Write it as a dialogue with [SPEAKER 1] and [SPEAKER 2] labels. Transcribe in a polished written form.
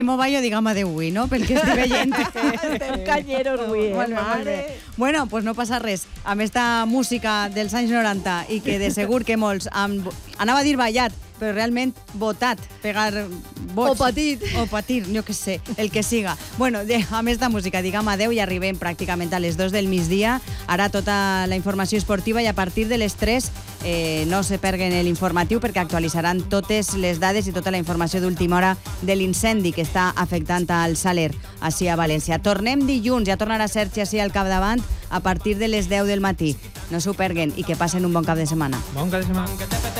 [SPEAKER 1] M'ho vaig a dir gama d'avui, no? Pel que estic veient.
[SPEAKER 2] Estem canyeros avui,
[SPEAKER 1] Molt bé, molt bé. Bueno, pues no passa res. Amb esta música dels anys 90 i que de segur que molts anava a dir ballat, però realment votat, pegar vots. O patir, jo què sé, el que siga. Bueno, amb esta música, diguem adeu i arribem pràcticament a les 2 del migdia. Ara tota la informació esportiva i a partir de les 3 no se perguen l'informatiu perquè actualitzaran totes les dades i tota la informació d'última hora de l'incendi que està afectant al Saler, així a València. Tornem dilluns, ja tornarà Sergi així al capdavant a partir de les 10 del matí. No s'ho perguen i que passen un bon cap de setmana.
[SPEAKER 3] Bon cap de setmana.